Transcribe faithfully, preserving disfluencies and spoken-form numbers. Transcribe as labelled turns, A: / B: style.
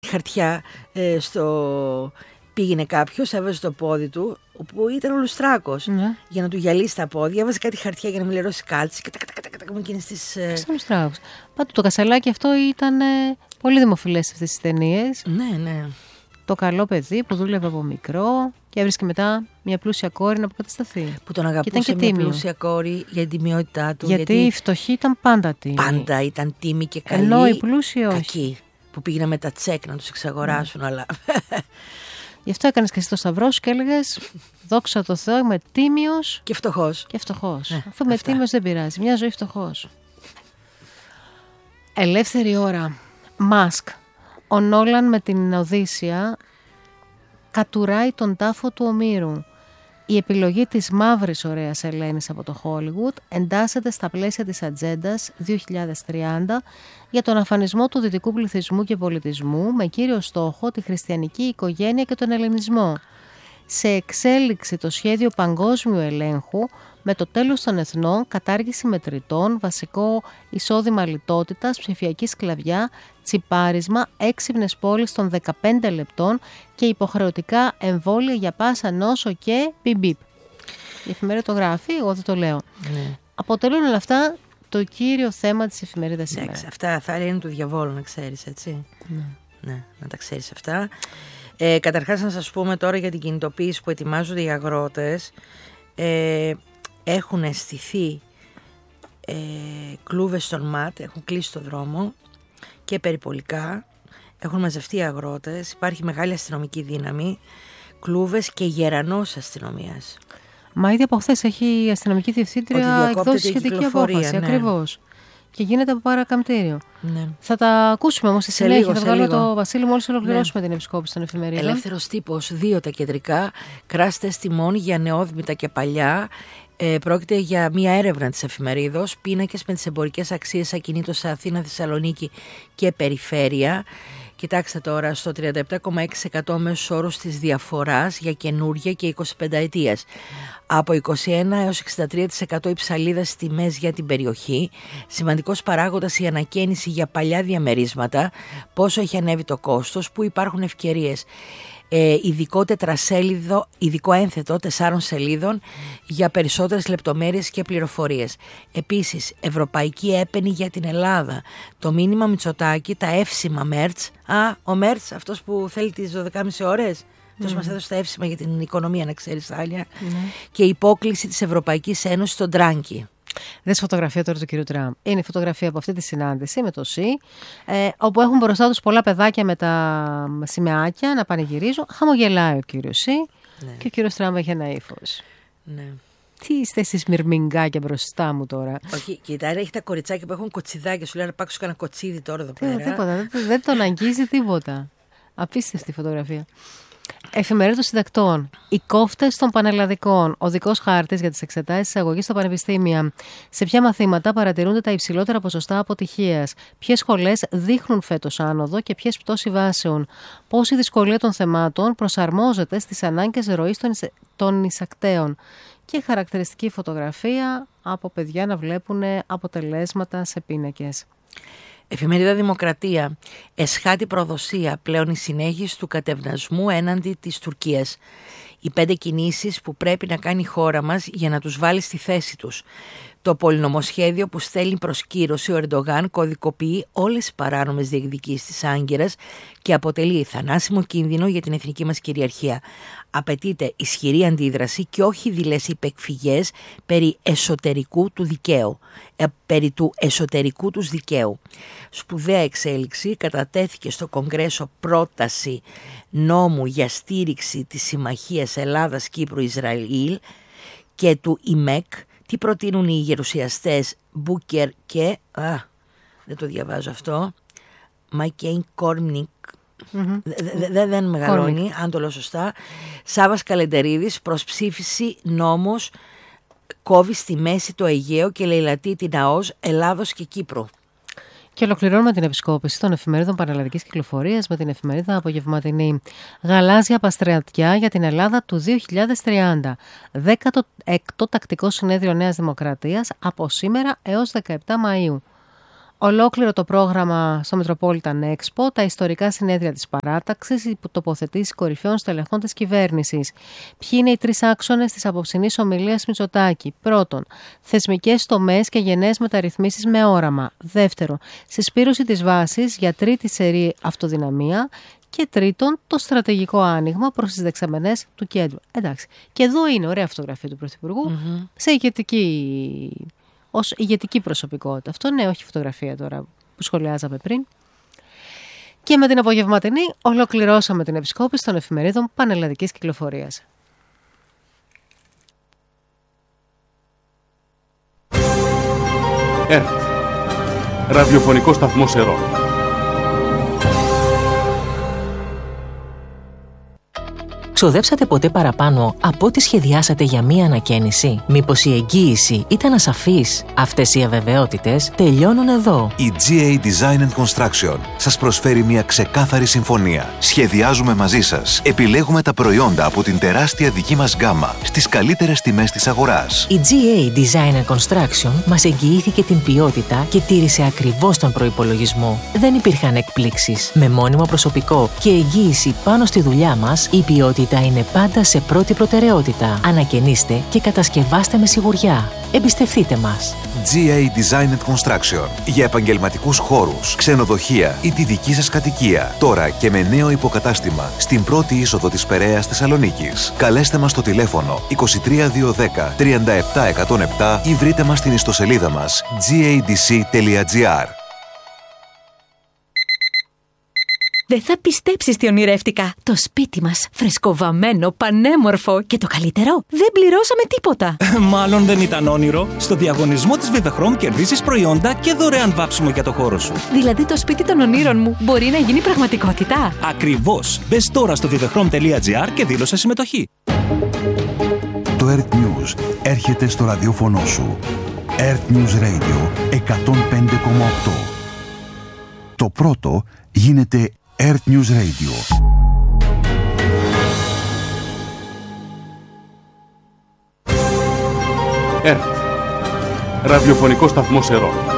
A: χαρτιά ε, στο... Πήγαινε κάποιος, έβαζε το πόδι του, που ήταν ο λουστράκος. Ναι. Για να του γυαλίσει τα πόδια, έβαζε κάτι χαρτιά για να μην λερώσει κάλτσι. Κατα, κατα, κατα, κατα, εκείνες τις, ε...
B: Στο λουστράκος. Πάντως το κασελάκι αυτό ήταν ε, πολύ δημοφιλές σε αυτές τις ταινίες.
A: Ναι, ναι.
B: Το καλό παιδί που δούλευε από μικρό και έβρισκε μετά μια πλούσια κόρη να αποκατασταθεί.
A: Που τον αγαπούσε μια πλούσια κόρη για την τιμιότητά του.
B: Γιατί, γιατί η φτωχή ήταν πάντα τίμη.
A: Πάντα ήταν τίμη και καλή.
B: Ενώ οι πλούσιοι όχι.
A: Κακή. Που πήγαιναν με τα τσέκ να τους εξαγοράσουν, mm. αλλά...
B: Γι' αυτό έκανες και εσύ το σταυρό σου και έλεγες δόξα τω Θεώ, είμαι τίμιος
A: και φτωχός.
B: Και φτωχός. Ναι, αφού είμαι τίμιος δεν πειράζει. Μια ζωή φτωχός. Ελεύθερη ώρα. Μάσκ. Ο Νόλαν με την Οδύσσεια κατουράει τον τάφο του Ομήρου. Η επιλογή της μαύρης ωραίας Ελένης από το Hollywood εντάσσεται στα πλαίσια της ατζέντας δύο χιλιάδες τριάντα για τον αφανισμό του δυτικού πληθυσμού και πολιτισμού με κύριο στόχο τη χριστιανική οικογένεια και τον ελληνισμό. Σε εξέλιξη το σχέδιο παγκόσμιου ελέγχου με το τέλος των εθνών, κατάργηση μετρητών, βασικό εισόδημα λιτότητας, ψηφιακή σκλαβιά, τσιπάρισμα, έξυπνες πόλεις των δεκαπέντε λεπτών και υποχρεωτικά εμβόλια για πάσα νόσο και μπιμπιπ. Η εφημερίδα το γράφει, εγώ δεν το λέω. Ναι. Αποτελούν όλα αυτά το κύριο θέμα της εφημερίδας σήμερα.
A: Εντάξει, αυτά θα είναι του διαβόλου, να ξέρεις, έτσι. Ναι. Ναι, να τα ξέρεις αυτά. Ε, καταρχάς να σας πούμε τώρα για την κινητοποίηση που ετοιμάζονται οι αγρότες. Ε, έχουν στηθεί ε, κλούβες στον ΜΑΤ, έχουν κλείσει το δρόμο και περιπολικά, έχουν μαζευτεί οι αγρότες, υπάρχει μεγάλη αστυνομική δύναμη, κλούβες και γερανός αστυνομίας.
B: Μα ήδη από χθες έχει η αστυνομική διευθύντρια εκδώσει σχετική απόφαση, ναι. Ακριβώς. Και γίνεται από παρακαμπτήριο. Ναι. Θα τα ακούσουμε όμως στη συνέχεια. Λίγο, θα βγάλουμε το Βασίλη μόλις ολοκληρώσουμε ναι. την επισκόπηση των εφημερίδων.
A: Ελεύθερος τύπος, δύο τα κεντρικά, κράστες τιμών για νεόδμητα και παλιά. Ε, πρόκειται για μια έρευνα της εφημερίδος, πίνακες με τις εμπορικές αξίες ακινήτων σε Αθήνα, Θεσσαλονίκη και περιφέρεια. Κοιτάξτε τώρα, στο τριάντα επτά κόμμα έξι τοις εκατό μέσος όρος της διαφοράς για καινούργια και εικοσιπενταετίας. Από είκοσι ένα έως εξήντα τρία τοις εκατό οι ψαλίδες στις τιμές για την περιοχή. Σημαντικός παράγοντας η ανακαίνιση για παλιά διαμερίσματα. Πόσο έχει ανέβει το κόστος, που υπάρχουν ευκαιρίες. Ε, ειδικό τετρασέλιδο, ειδικό ένθετο τεσσάρων σελίδων για περισσότερες λεπτομέρειες και πληροφορίες. Επίσης, ευρωπαϊκή έπαινη για την Ελλάδα. Το μήνυμα Μητσοτάκη, τα εύσημα Μέρτς. Α, ο Μέρτς, αυτός που θέλει τις δώδεκα και μισή ώρες. Αυτός mm. μας έδωσε τα εύσημα για την οικονομία, να ξέρεις, Άλλια. Mm. Και η υπόκληση της Ευρωπαϊκής Ένωσης στον Τράγκη.
B: Δες φωτογραφία τώρα του κυρίου Τραμπ. Είναι η φωτογραφία από αυτή τη συνάντηση με το ΣΥ, ε, όπου έχουν μπροστά τους πολλά παιδάκια με τα σημαίακια να πανηγυρίζουν. Χαμογελάει ο κύριος ΣΥ ναι. και ο κύριος Τραμπ έχει ένα ύφος. Ναι. Τι είστε εσείς μυρμηγκάκια μπροστά μου τώρα.
A: Όχι, κοιτάξτε, έχει τα κοριτσάκια που έχουν κοτσιδάκια. Σου λέει να πάξω κανένα κοτσίδι τώρα εδώ πέρα.
B: Τίποτα, δεν, δεν τον αγγίζει τίποτα. Απίστευτη φωτογραφία. Εφημερίδα των συντακτών. Οι κόφτες των πανελλαδικών. Οδικός χάρτης για τις εξετάσεις εισαγωγής στα πανεπιστήμια. Σε ποια μαθήματα παρατηρούνται τα υψηλότερα ποσοστά αποτυχίας. Ποιες σχολές δείχνουν φέτος άνοδο και ποιες πτώση βάσεων. Πώς η δυσκολία των θεμάτων προσαρμόζεται στις ανάγκες ροής των, εισ... των εισακτέων. Και χαρακτηριστική φωτογραφία από παιδιά να βλέπουν αποτελέσματα σε πίνακες.
A: Εφημερίδα Δημοκρατία. Εσχάτη προδοσία, πλέον η συνέχιση του κατευνασμού έναντι της Τουρκίας. Οι πέντε κινήσεις που πρέπει να κάνει η χώρα μας για να τους βάλει στη θέση τους. Το πολυνομοσχέδιο που στέλνει προς κύρωση ο Ερντογάν κωδικοποιεί όλες τις παράνομες διεκδικήσεις της Άγκυρας και αποτελεί θανάσιμο κίνδυνο για την εθνική μας κυριαρχία. Απαιτείται ισχυρή αντίδραση και όχι δειλές υπεκφυγές περί εσωτερικού του δικαίου. Ε, περί του εσωτερικού τους δικαίου. Σπουδαία εξέλιξη, κατατέθηκε στο Κογκρέσο πρόταση νόμου για στήριξη της Συμμαχίας Ελλάδας-Κύπρου-Ισραήλ και του ΙΜΕΚ. Τι προτείνουν οι γερουσιαστές Μπούκερ και... Α, δεν το διαβάζω αυτό. Μακέιν Κόρμνικ. Mm-hmm. Δεν δε, δε μεγαλώνει, αν το λέω σωστά. Σάββας Καλεντερίδης, προς ψήφιση νόμος κόβει στη μέση το Αιγαίο και λαιλατεί την ΑΟΣ Ελλάδος και Κύπρου.
B: Και ολοκληρώνουμε την επισκόπηση των εφημερίδων πανελλαδικής κυκλοφορίας με την εφημερίδα Απογευματινή. Γαλάζια παστρατιά για την Ελλάδα του δύο χιλιάδες τριάντα. δέκατο έκτο τακτικό συνέδριο Νέας Δημοκρατίας από σήμερα έως δεκαεπτά Μαΐου. Ολόκληρο το πρόγραμμα στο Metropolitan Expo, τα ιστορικά συνέδρια της παράταξης, οι τοποθετήσεις κορυφαίων στελεχών της κυβέρνησης. Ποιοι είναι οι τρεις άξονες της απόψινής ομιλίας Μητσοτάκη? Πρώτον, θεσμικές τομές και γενναίες μεταρρυθμίσεις με όραμα. Δεύτερον, συσπήρωση της βάσης για τρίτη σερή αυτοδυναμία. Και τρίτον, το στρατηγικό άνοιγμα προς τις δεξαμενές του κέντρου. Εντάξει. Και εδώ είναι ωραία φωτογραφία του Πρωθυπουργού, mm-hmm. σε ηγετική, ως ηγετική προσωπικότητα. Αυτό ναι, όχι φωτογραφία τώρα που σχολιάζαμε πριν. Και με την απογευματινή ολοκληρώσαμε την επισκόπηση των εφημερίδων πανελλαδικής κυκλοφορίας.
C: ΕΡΤ. Ραδιοφωνικό σταθμό Σερών.
D: Ξοδέψατε ποτέ παραπάνω από ό,τι σχεδιάσατε για μία ανακαίνιση? Μήπως η εγγύηση ήταν ασαφής? Αυτές οι αβεβαιότητες τελειώνουν εδώ.
E: Η τζι έι Design and Construction σας προσφέρει μια ξεκάθαρη συμφωνία. Σχεδιάζουμε μαζί σας. Επιλέγουμε τα προϊόντα από την τεράστια δική μας γκάμα στις καλύτερες τιμές της αγοράς.
D: Η τζι έι Design and Construction μας εγγυήθηκε την ποιότητα και τήρησε ακριβώς τον προϋπολογισμό. Δεν υπήρχαν εκπλήξεις. Με μόνιμο προσωπικό και εγγύηση πάνω στη δουλειά μας, η ποιότητα είναι πάντα σε πρώτη προτεραιότητα. Ανακαινίστε και κατασκευάστε με σιγουριά. Εμπιστευτείτε μας.
E: τζι έι Design and Construction. Για επαγγελματικούς χώρους, ξενοδοχεία ή τη δική σας κατοικία. Τώρα και με νέο υποκατάστημα στην πρώτη είσοδο της Περαίας Θεσσαλονίκης. Καλέστε μας στο τηλέφωνο είκοσι τρία διακόσια δέκα τριάντα επτά εκατόν επτά ή βρείτε μας στην ιστοσελίδα μας τζι έι ντι σι τελεία τζι άρ.
F: Δεν θα πιστέψεις τι ονειρεύτηκα. Το σπίτι μας, φρεσκοβαμμένο, πανέμορφο και το καλύτερο, δεν πληρώσαμε τίποτα.
G: Μάλλον δεν ήταν όνειρο. Στο διαγωνισμό της Vivechrom κερδίζεις προϊόντα και δωρεάν βάψιμο για το χώρο σου.
F: Δηλαδή το σπίτι των ονείρων μου μπορεί να γίνει πραγματικότητα.
G: Ακριβώς. Μπες τώρα στο vivechrom τελεία τζι άρ και δήλωσε συμμετοχή.
H: Το ΕΡΤ News έρχεται στο ραδιόφωνο σου. ΕΡΤ News Radio εκατόν πέντε κόμμα οκτώ. Το πρώτο γίνεται ΕΡΤ News Radio.
C: ΕΡΤ. Ραδιοφωνικό σταθμό Σερών.